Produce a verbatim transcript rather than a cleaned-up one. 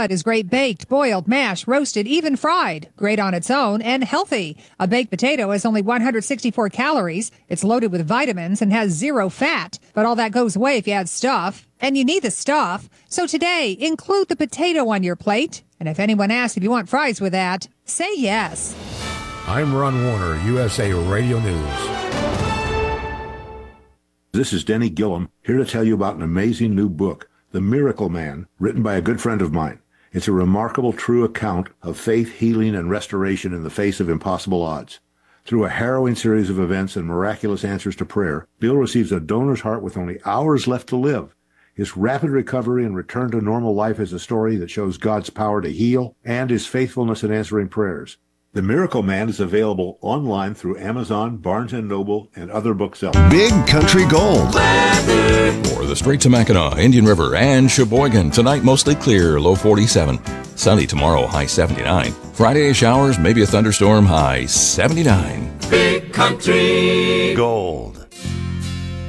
bud is great baked, boiled, mashed, roasted, even fried. Great on its own and healthy. A baked potato has only one hundred sixty-four calories. It's loaded with vitamins and has zero fat. But all that goes away if you add stuff. And you need the stuff. So today, include the potato on your plate. And if anyone asks if you want fries with that, say yes. I'm Ron Warner, U S A Radio News. This is Denny Gillum, here to tell you about an amazing new book, The Miracle Man, written by a good friend of mine. It's a remarkable, true account of faith, healing, and restoration in the face of impossible odds. Through a harrowing series of events and miraculous answers to prayer, Bill receives a donor's heart with only hours left to live. His rapid recovery and return to normal life is a story that shows God's power to heal and his faithfulness in answering prayers. The Miracle Man is available online through Amazon, Barnes and Noble, and other booksellers. Big Country Gold. For the Strait to Mackinac, Indian River, and Sheboygan. Tonight, mostly clear, low forty-seven. Sunny tomorrow, high seventy-nine. Friday, showers, maybe a thunderstorm, high seventy-nine. Big Country Gold.